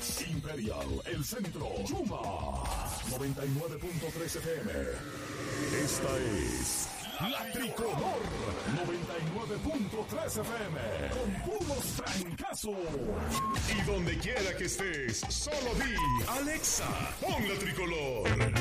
Phoenix, Imperial, El Centro, Yuma, 99.3 FM. Esta es La Tricolor, 99.3 FM, con puros trancazos. Y donde quiera que estés, solo di, Alexa, pon La Tricolor.